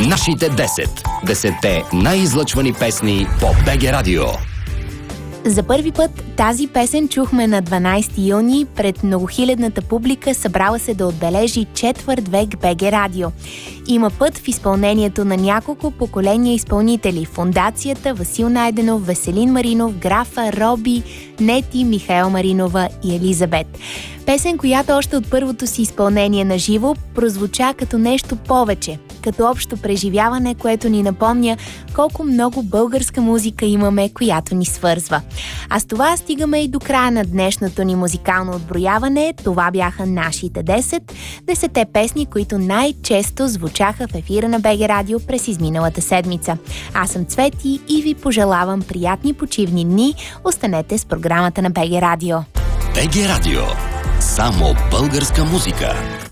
Нашите 10. 10-те най-излъчвани песни по БГ Радио. За първи път тази песен чухме на 12 юни пред многохилядната публика, събрала се да отбележи четвърт век БГ Радио. Има път в изпълнението на няколко поколения изпълнители: Фондацията, Васил Найденов, Веселин Маринов, Графа, Роби, Нети, Михаел Маринова и Елизабет. Песен, която още от първото си изпълнение на живо прозвуча като нещо повече, като общо преживяване, което ни напомня колко много българска музика имаме, която ни свързва. А с това стигаме и до края на днешното ни музикално отброяване. Това бяха нашите 10-те песни, които най-често звучаха в ефира на БГ Радио през изминалата седмица. Аз съм Цвети и ви пожелавам приятни почивни дни. Останете с програмата на БГ Радио. БГ Радио. Само българска музика.